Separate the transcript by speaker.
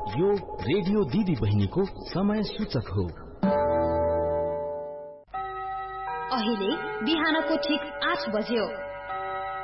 Speaker 1: यो रेडियो दिदी बहिनीको समय सूचक हो।
Speaker 2: अहिले बिहानको ठीक 8 बज्यो।